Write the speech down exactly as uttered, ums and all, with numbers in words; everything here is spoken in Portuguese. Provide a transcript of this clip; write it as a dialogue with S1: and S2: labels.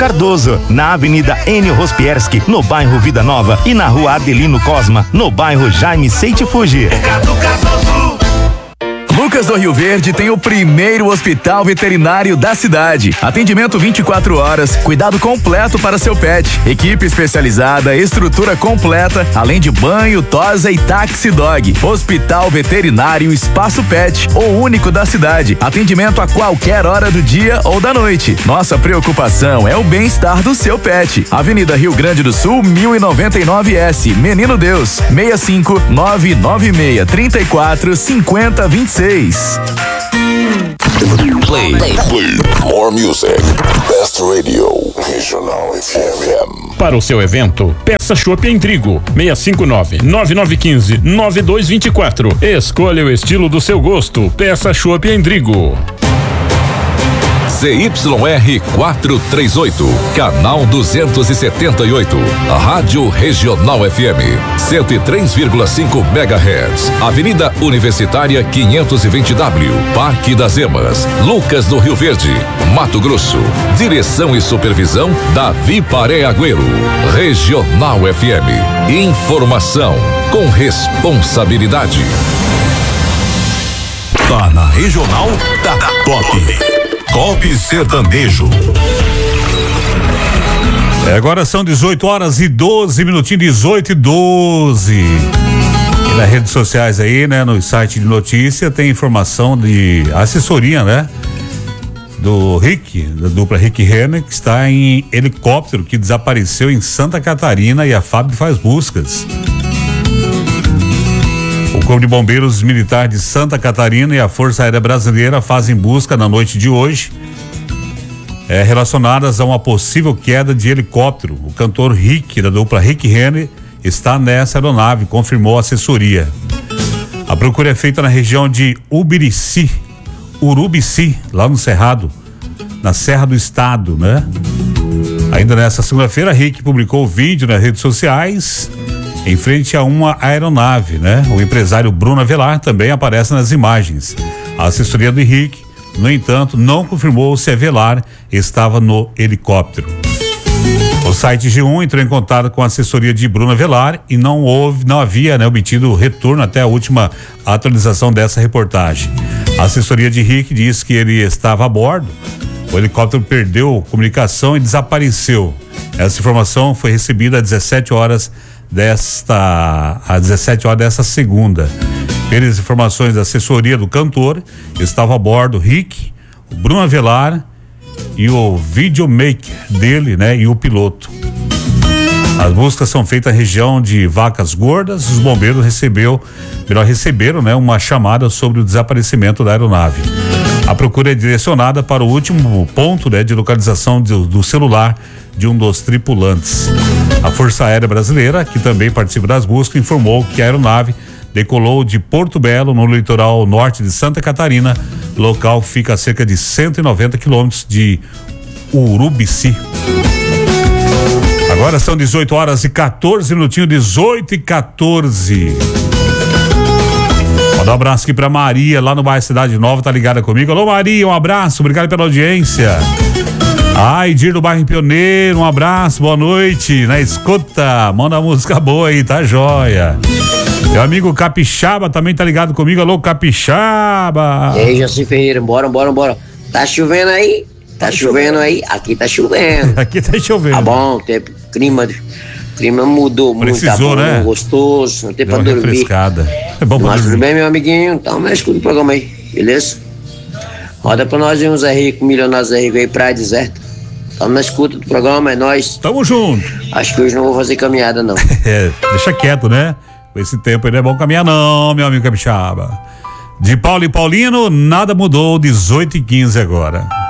S1: Cardoso, na Avenida Enio Rospierski, no bairro Vida Nova, e na Rua Adelino Cosma, no bairro Jaime Seite Fuji.
S2: Lucas do Rio Verde tem o primeiro hospital veterinário da cidade. Atendimento vinte e quatro horas, cuidado completo para seu pet. Equipe especializada, estrutura completa, além de banho, tosa e táxi dog. Hospital Veterinário Espaço Pet, o único da cidade. Atendimento a qualquer hora do dia ou da noite. Nossa preocupação é o bem-estar do seu pet. Avenida Rio Grande do Sul, mil e noventa e nove S, Menino Deus, seis cinco nove nove seis, três quatro, cinco zero dois seis.
S3: Play. Play. Play. More music. Best radio. Regional F M.
S4: Para o seu evento, peça Chopp em Trigo. seis cinco nove, nove nove um cinco, nove dois dois quatro. Escolha o estilo do seu gosto. Peça Chopp em Trigo.
S3: Z Y R quatrocentos e trinta e oito, canal duzentos e setenta e oito, Rádio Regional F M, cento e três vírgula cinco megahertz, Avenida Universitária quinhentos e vinte W, Parque das Emas, Lucas do Rio Verde, Mato Grosso. Direção e supervisão Davi Paré Agüero. Regional F M, informação com responsabilidade.
S5: Tá na Regional, tá, tá top. Top Sertanejo.
S6: É, agora são dezoito horas e doze minutinhos, dezoito e doze. E nas redes sociais aí, né, no site de notícia, tem informação de assessoria, né? Do Rick, da dupla Rick Renner, que está em helicóptero que desapareceu em Santa Catarina e a F A B faz buscas. O Corpo de Bombeiros Militar de Santa Catarina e a Força Aérea Brasileira fazem busca na noite de hoje, é, relacionadas a uma possível queda de helicóptero. O cantor Rick, da dupla Rick Renner, está nessa aeronave, confirmou a assessoria. A procura é feita na região de Ubirici, Urubici, lá no Cerrado, na Serra do Estado, né? Ainda nessa segunda-feira, Rick publicou o vídeo nas redes sociais em frente a uma aeronave, né? O empresário Bruno Avelar também aparece nas imagens. A assessoria do Henrique, no entanto, não confirmou se Avelar estava no helicóptero. O site G um entrou em contato com a assessoria de Bruno Avelar e não houve, não havia, né, obtido retorno até a última atualização dessa reportagem. A assessoria de Henrique diz que ele estava a bordo. O helicóptero perdeu comunicação e desapareceu. Essa informação foi recebida às dezessete horas desta às dezessete horas dessa segunda. Pelas informações da assessoria do cantor, estava a bordo Rick, o Bruno Avelar e o videomaker dele, né, e o piloto. As buscas são feitas na região de Vacas Gordas. Os bombeiros recebeu, melhor receberam, né, uma chamada sobre o desaparecimento da aeronave. A procura é direcionada para o último ponto, né, de localização do, do celular de um dos tripulantes. A Força Aérea Brasileira, que também participa das buscas, informou que a aeronave decolou de Porto Belo, no litoral norte de Santa Catarina. O local fica a cerca de cento e noventa quilômetros de Urubici. Agora são dezoito horas e quatorze minutinhos, dezoito e quatorze. Manda um abraço aqui pra Maria, lá no bairro Cidade Nova, tá ligada comigo. Alô, Maria, um abraço, obrigado pela audiência. Ai, Dir do bairro Pioneiro, um abraço, boa noite, na escuta, manda uma música boa aí, tá joia. Meu amigo Capixaba também tá ligado comigo, alô, Capixaba.
S7: E aí, Jaci Ferreira, bora, bora, bora. Tá chovendo aí? Tá, tá chovendo, chovendo aí? Aqui tá chovendo.
S6: Aqui tá chovendo.
S7: Tá bom, tempo, clima, clima mudou
S6: Precisou,
S7: muito, tá bom,
S6: né?
S7: gostoso, não tem pra dormir.
S6: Refrescada. É bom pra
S7: Mas
S6: dormir.
S7: tudo bem, meu amiguinho? Então, mas escuta o programa aí, beleza? Roda pra nós aí um Zé Rico, milionário Zé Rico aí, praia deserta. Tamo na escuta do programa, é nóis.
S6: Tamo junto.
S7: Acho que hoje não vou fazer caminhada, não.
S6: É, deixa quieto, né? Com esse tempo aí não é bom caminhar não, meu amigo Capixaba. De Paulo e Paulino, nada mudou, dezoito e quinze agora.